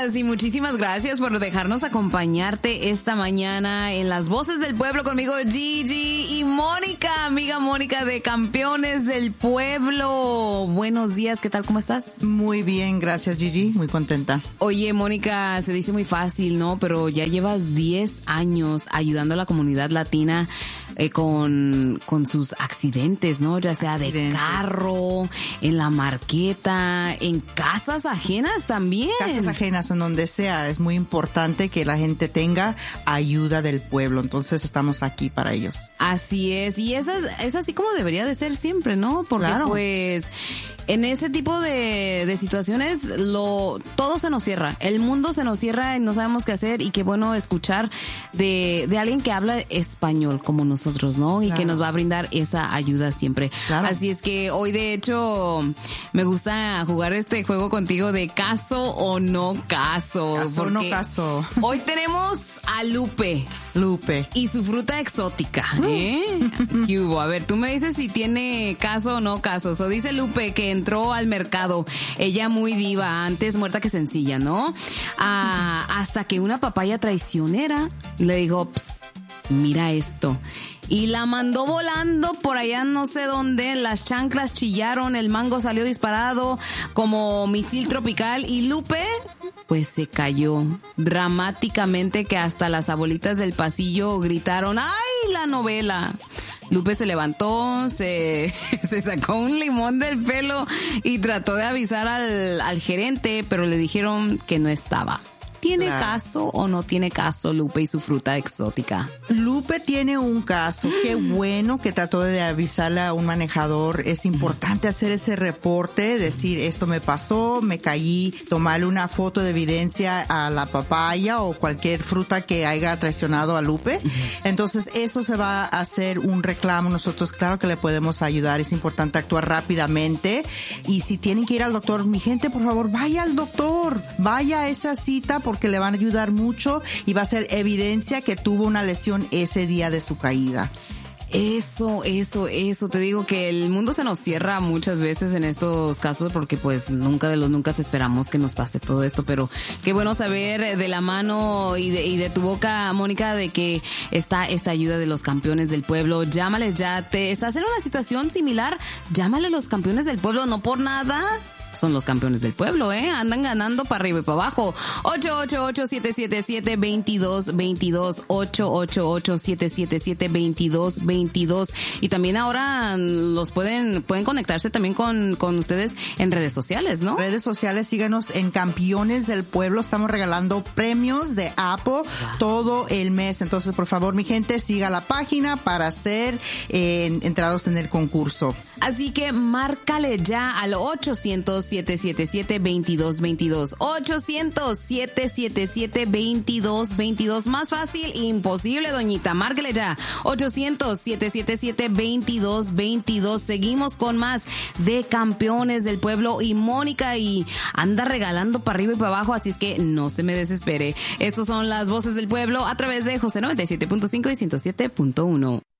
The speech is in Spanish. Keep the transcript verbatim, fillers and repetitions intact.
días y muchísimas gracias por dejarnos acompañarte esta mañana en Las Voces del Pueblo conmigo, Gigi y Mónica, amiga Mónica de Campeones del Pueblo. Buenos días, ¿qué tal? ¿Cómo estás? Muy bien, gracias, Gigi, muy contenta. Oye, Mónica, se dice muy fácil, ¿no? Pero ya llevas diez años ayudando a la comunidad latina eh, con, con sus accidentes, ¿no? Ya sea accidentes. De carro, en la marqueta, en casas ajenas también. Casas ajenas, en donde sea. Es muy importante que la gente tenga ayuda del pueblo. Entonces estamos aquí para ellos. Así es. Y es, es así como debería de ser siempre, ¿no? Porque claro. pues en ese tipo de, de situaciones lo todo se nos cierra. El mundo se nos cierra y no sabemos qué hacer. Y qué bueno escuchar de, de alguien que habla español como nosotros, ¿no? Y claro. que nos va a brindar esa ayuda siempre. Claro. Así es que hoy, de hecho, me gusta jugar este juego contigo de caso o no caso. Caso o no caso. Hoy tenemos a Lupe. Lupe. Y su fruta exótica, ¿eh? ¿Qué hubo? A ver, tú me dices si tiene caso o no caso. So, dice Lupe que entró al mercado, ella muy diva, antes muerta que sencilla, ¿no? Ah, hasta que una papaya traicionera le dijo, psst, mira esto. Y la mandó volando por allá no sé dónde, las chanclas chillaron, el mango salió disparado como misil tropical y Lupe pues se cayó dramáticamente que hasta las abuelitas del pasillo gritaron, ¡ay, la novela! Lupe se levantó, se, se sacó un limón del pelo y trató de avisar al, al gerente, pero le dijeron que no estaba. ¿Tiene claro. caso o no tiene caso Lupe y su fruta exótica? Lupe tiene un caso. Qué bueno que trató de avisarle a un manejador. Es importante hacer ese reporte, decir esto me pasó, me caí, tomarle una foto de evidencia a la papaya o cualquier fruta que haya traicionado a Lupe. Entonces eso se va a hacer un reclamo. Nosotros claro que le podemos ayudar. Es importante actuar rápidamente. Y si tienen que ir al doctor, mi gente, por favor, vaya al doctor. Vaya a esa cita porque le van a ayudar mucho y va a ser evidencia que tuvo una lesión ese día de su caída. Eso, eso, eso. Te digo que el mundo se nos cierra muchas veces en estos casos porque pues nunca de los nunca esperamos que nos pase todo esto, pero qué bueno saber de la mano y de, y de tu boca, Mónica, de que está esta ayuda de los campeones del pueblo. Llámales ya. ¿Te estás en una situación similar? Llámale a los campeones del pueblo, no por nada. Son los campeones del pueblo, ¿eh? Andan ganando para arriba y para abajo. ocho ocho ocho, siete siete siete, dos dos dos dos. ocho ocho ocho, siete siete siete, dos dos dos dos. Y también ahora los pueden pueden conectarse también con, con ustedes en redes sociales, ¿no? Redes sociales, síganos en Campeones del Pueblo. Estamos regalando premios de Apple wow. todo el mes. Entonces, por favor, mi gente, siga la página para ser eh, entrados en el concurso. Así que márcale ya al ochocientos, siete siete siete, dos dos dos dos. ochocientos, siete siete siete, dos dos dos dos. Más fácil, imposible, doñita. Márcale ya. ochocientos, siete siete siete, dos dos dos dos. Seguimos con más de Campeones del Pueblo y Mónica y anda regalando para arriba y para abajo, así es que no se me desespere. Estos son las Voces del Pueblo a través de José noventa y siete punto cinco y ciento siete punto uno.